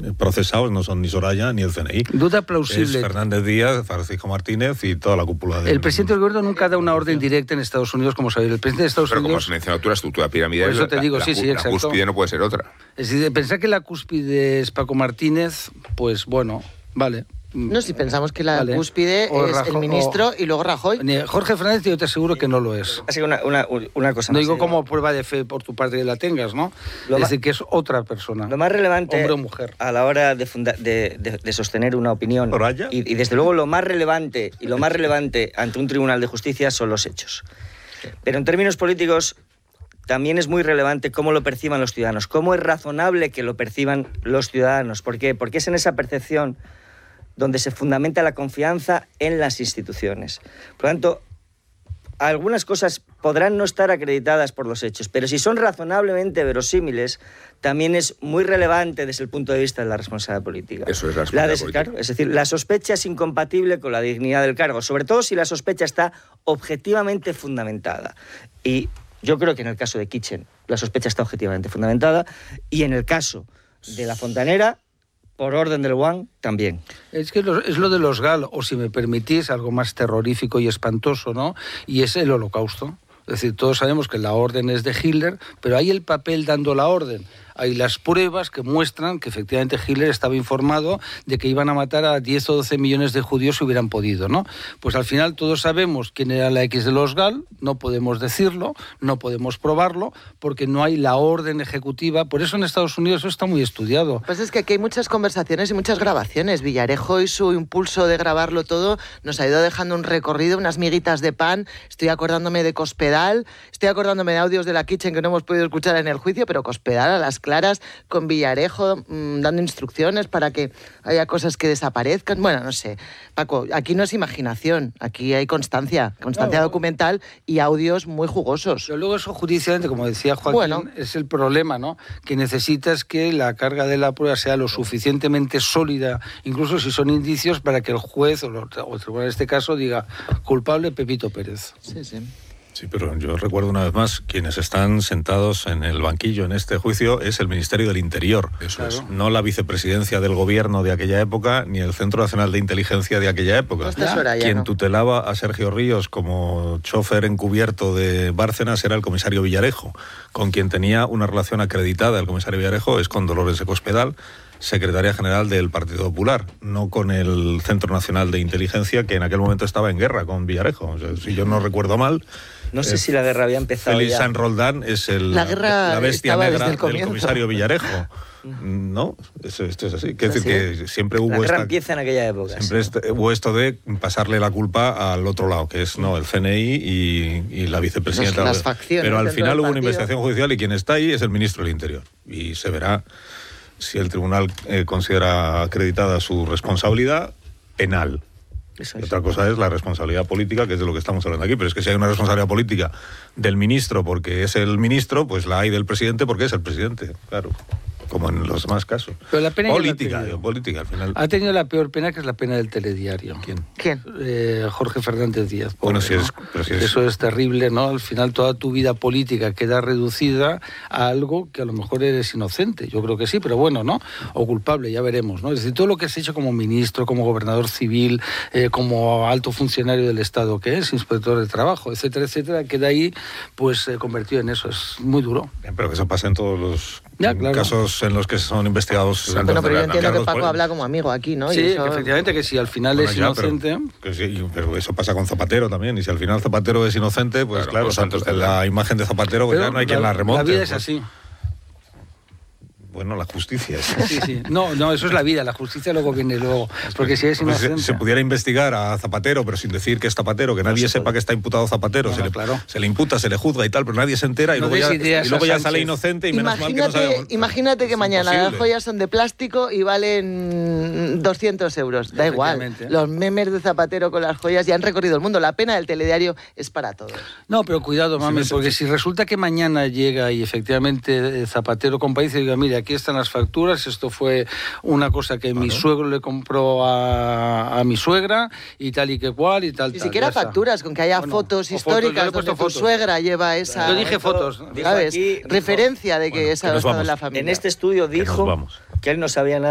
procesados no son ni Soraya ni el CNI. Duda plausible. Es Fernández Díaz, Francisco Martínez y toda la cúpula El presidente del gobierno nunca da una orden directa en Estados Unidos, como sabéis. El presidente de Estados Unidos... Pero como has mencionado tú, la estructura piramidal, por eso te digo, la cúspide no puede ser otra. Es decir, pensar que la cúspide es Paco Martínez, pues bueno, vale. No, si pensamos que la cúspide es el ministro y luego Rajoy. Jorge Fernández, yo te aseguro que no lo es. Así que una cosa no más. Digo como prueba de fe por tu parte que la tengas, ¿no? Es decir, que es otra persona. Lo más relevante hombre o mujer. A la hora de sostener una opinión, y desde luego lo más relevante ante un tribunal de justicia son los hechos. Pero en términos políticos también es muy relevante cómo lo perciban los ciudadanos, cómo es razonable que lo perciban los ciudadanos. ¿Por qué? Porque es en esa percepción donde se fundamenta la confianza en las instituciones. Por lo tanto, algunas cosas podrán no estar acreditadas por los hechos, pero si son razonablemente verosímiles, también es muy relevante desde el punto de vista de la responsabilidad política. Eso es la responsabilidad política. Claro, es decir, la sospecha es incompatible con la dignidad del cargo, sobre todo si la sospecha está objetivamente fundamentada. Y yo creo que en el caso de Kitchen la sospecha está objetivamente fundamentada, y en el caso de La Fontanera, por orden del One, también. Es que es lo de los GAL, o si me permitís, algo más terrorífico y espantoso, ¿no? Y es el Holocausto. Es decir, todos sabemos que la orden es de Hitler, pero hay el papel dando la orden. Hay las pruebas que muestran que efectivamente Hitler estaba informado de que iban a matar a 10 o 12 millones de judíos si hubieran podido, ¿no? Pues al final todos sabemos quién era la X de los GAL, no podemos decirlo, no podemos probarlo, porque no hay la orden ejecutiva. Por eso en Estados Unidos eso está muy estudiado. Pues es que aquí hay muchas conversaciones y muchas grabaciones. Villarejo y su impulso de grabarlo todo nos ha ido dejando un recorrido, unas miguitas de pan. Estoy acordándome de Cospedal, estoy acordándome de audios de la Kitchen que no hemos podido escuchar en el juicio, pero Cospedal a las claras con Villarejo dando instrucciones para que haya cosas que desaparezcan. Bueno, no sé. Paco, aquí no es imaginación, aquí hay constancia documental y audios muy jugosos. Pero luego eso judicialmente, como decía Joaquín, es el problema, ¿no? Que necesitas que la carga de la prueba sea lo suficientemente sólida, incluso si son indicios, para que el juez o el tribunal en este caso diga culpable Pepito Pérez. Sí, sí. Sí, pero yo recuerdo una vez más, quienes están sentados en el banquillo en este juicio es el Ministerio del Interior. Eso es. No la vicepresidencia del gobierno de aquella época, ni el Centro Nacional de Inteligencia de aquella época. Quien tutelaba a Sergio Ríos como chofer encubierto de Bárcenas era el comisario Villarejo. Con quien tenía una relación acreditada el comisario Villarejo es con Dolores de Cospedal, secretaria general del Partido Popular, no con el Centro Nacional de Inteligencia, que en aquel momento estaba en guerra con Villarejo. O sea, si yo no recuerdo mal... No sé si la guerra había empezado Félix ya. San Roldán es la bestia negra del comisario Villarejo. No, esto es así. Quiero decir que siempre hubo... La guerra empieza en aquella época. Siempre hubo esto de pasarle la culpa al otro lado, que es el CNI y la vicepresidenta. Las facciones. Pero al final hubo una investigación judicial y quien está ahí es el ministro del Interior. Y se verá si el tribunal considera acreditada su responsabilidad penal. Otra cosa es la responsabilidad política, que es de lo que estamos hablando aquí, pero es que si hay una responsabilidad política del ministro porque es el ministro, pues la hay del presidente porque es el presidente, claro, como en los demás casos. Pero la pena política al final. Ha tenido la peor pena, que es la pena del telediario. ¿Quién? Jorge Fernández Díaz. Bueno, Eso es terrible, ¿no? Al final toda tu vida política queda reducida a algo que a lo mejor eres inocente. Yo creo que sí, pero bueno, ¿no? O culpable, ya veremos, ¿no? Es decir, todo lo que has hecho como ministro, como gobernador civil, como alto funcionario del Estado que es, inspector de trabajo, etcétera, etcétera, queda ahí pues convertido en eso. Es muy duro. Pero que eso pasa en todos los casos en los que son investigados. Bueno, pero yo entiendo que Paco habla como amigo aquí, ¿no? Sí, y eso... efectivamente, que si al final es inocente... Pero eso pasa con Zapatero también, y si al final Zapatero es inocente, pues claro, la imagen de Zapatero pues ya no hay quien la remonte. La vida es así. Bueno, la justicia. Sí. No, eso es la vida, la justicia luego viene luego. Porque si es inocente... Se pudiera investigar a Zapatero, pero sin decir que es Zapatero, que nadie sepa que está imputado Zapatero, se le imputa, se le juzga y tal, pero nadie se entera y luego ya sale inocente y menos mal que no sabemos. Imagínate que mañana las joyas son de plástico y valen 200 euros, da igual. Los memes de Zapatero con las joyas ya han recorrido el mundo, la pena del telediario es para todos. No, pero cuidado, mami, porque si resulta que mañana llega y efectivamente Zapatero compadece y diga, mira, aquí están las facturas, esto fue una cosa que mi suegro le compró a mi suegra y tal y que cual y tal. Ni siquiera facturas, con que haya fotos históricas donde tu suegra lleva esa... Yo dije fotos. ¿Sabes? Referencia de que esa ha estado en la familia. En este estudio dijo que él no sabía nada